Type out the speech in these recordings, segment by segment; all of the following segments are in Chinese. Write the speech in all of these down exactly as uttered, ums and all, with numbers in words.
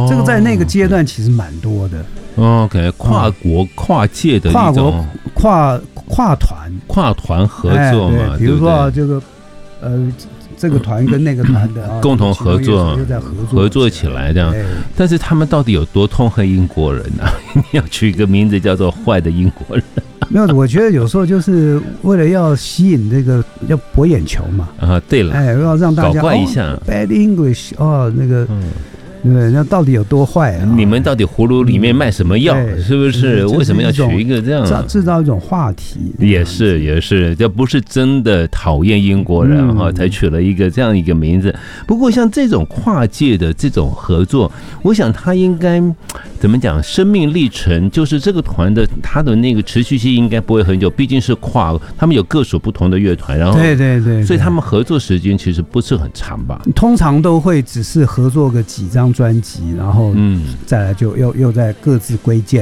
这个在那个阶段其实蛮多的。 OK， 跨国、嗯、跨界的一种跨国跨跨团跨团合作嘛， 哎、对，比如说这个呃。这个团跟那个团的、啊、 共同合作， 又在合作合作起来这样。但是他们到底有多痛恨英国人呢、啊？你要取一个名字叫做“坏的英国人”。 没有，我觉得有时候就是为了要吸引这个要博眼球嘛。 啊，对了， 哎，要让大家搞怪一下、 哦、，Bad English 哦，那个。嗯对，那到底有多坏啊？ 你们到底葫芦里面卖什么药？嗯、是不是？为什么要取一个这样？ 制造一种话题？ 也是，也是，这不是真的讨厌英国人哈、嗯，才取了一个这样一个名字。不过像这种跨界的这种合作，我想他应该怎么讲？生命历程就是这个团的他的那个持续性应该不会很久，毕竟是跨，他们有各属不同的乐团，然后对对 对, 对， 所以他们合作时间其实不是很长吧？ 通常都会只是合作个几张专辑，然后再来就又又在各自归建。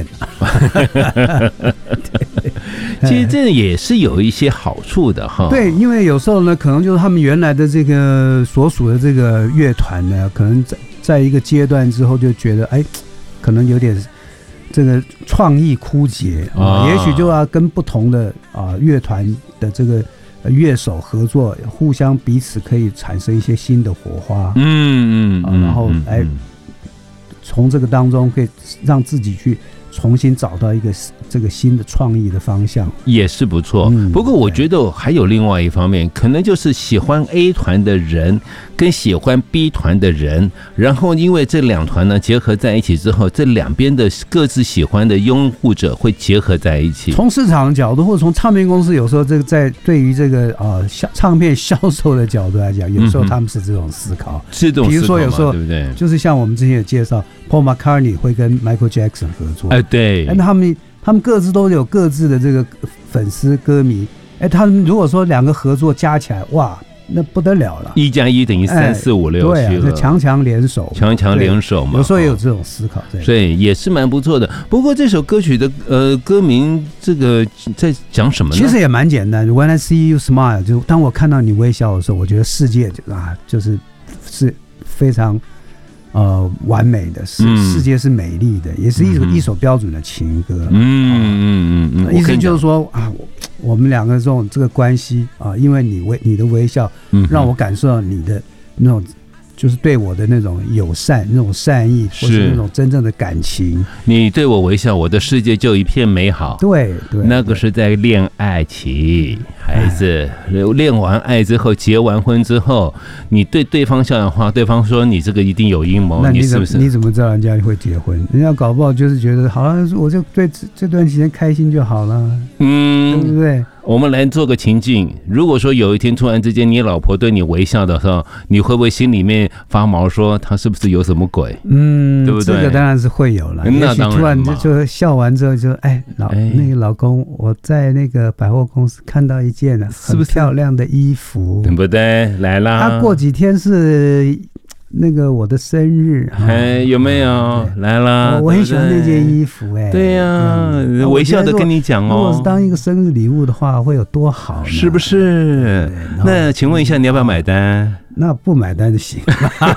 其实这也是有一些好处的哈。 对，因为有时候呢，可能就是他们原来的这个所属的这个乐团呢，可能在在一个阶段之后就觉得，哎，可能有点这个创意枯竭啊，也许就要跟不同的啊乐团的这个乐手合作，互相彼此可以产生一些新的火花。 嗯嗯、啊， 然后哎。嗯从这个当中可以让自己去重新找到一个这个新的创意的方向， 也是不错。嗯、不过我觉得还有另外一方面，可能就是喜欢 A 团的人跟喜欢 B 团的人，然后因为这两团呢结合在一起之后，这两边的各自喜欢的拥护者会结合在一起。 从市场的角度，或者从唱片公司有时候这个在对于这个呃唱片销售的角度来讲，有时候他们是这种思考， 是这种思考嘛， 比如说有时候对不对？ 就是像我们之前有介绍 ，Paul McCartney 会跟 Michael Jackson 合作， 哎，对， 但他们他们各自都有各自的这个粉丝歌迷，哎，他们如果说两个合作加起来，哇，那不得了了， 一加一等于三四五六七了， 对啊，强强联手， 强强联手嘛， 有时候也有这种思考在， 所以也是蛮不错的。不过这首歌曲的呃歌名这个在讲什么呢？ 其实也蛮简单 ，When I See You Smile， 就当我看到你微笑的时候，我觉得世界就啊，就是是非常。呃，完美的世世界是美丽的，也是一首、嗯、一首标准的情歌。嗯嗯嗯嗯，意思就是说啊，我们两个这种这个关系啊，因为你微你的微笑，让我感受到你的那种。就是对我的那种友善、那种善意，或是那种真正的感情。 你对我微笑，我的世界就一片美好。 对对， 那个是在恋爱期，孩子恋完爱之后，结完婚之后，你对对方笑的话，对方说你这个一定有阴谋， 那你是不是？ 你怎么知道人家会结婚？人家搞不好就是觉得好了，我就对这段时间开心就好了，嗯，对不对？ 我们来做个情境，如果说有一天突然之间你老婆对你微笑的时候，你会不会心里面发毛说她是不是有什么鬼？嗯，对不对？ 这个当然是会有了。 那当然嘛， 突然就就笑完之后就哎老哎那个老公，我在那个百货公司看到一件很漂亮的衣服， 对不对？来啦， 他过几天是。那个我的生日， 哎，有没有来啦？ 我很喜欢那件衣服，哎， 对呀，微笑的跟你讲哦。 如果是当一个生日礼物的话，会有多好， 是不是？那请问一下，你要不要买单？ 那不买单就行，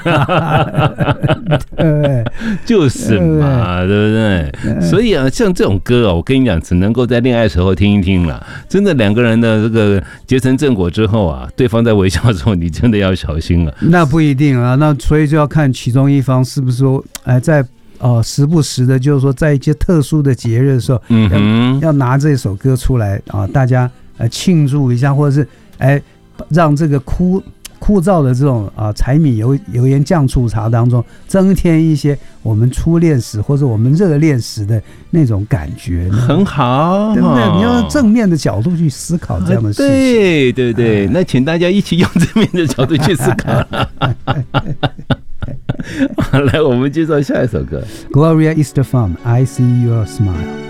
对， 就是嘛，对不对？所以啊，像这种歌啊，我跟你讲，只能够在恋爱时候听一听了。真的，两个人的这个结成正果之后啊，对方在微笑之后，你真的要小心了。 那不一定啊，那所以就要看其中一方是不是说，哎，在呃时不时的，就是说在一些特殊的节日的时候，嗯哼，要, 要拿这首歌出来啊，大家呃庆祝一下，或者是哎让这个哭。枯燥的这种啊柴米油油盐酱醋茶当中，增添一些我们初恋时或者我们热恋时的那种感觉， 很好， 对不对？你要正面的角度去思考这样的事情。 对对对，那请大家一起用正面的角度去思考。好，来，我们介绍下一首歌 ，Gloria Estefan，I See Your Smile。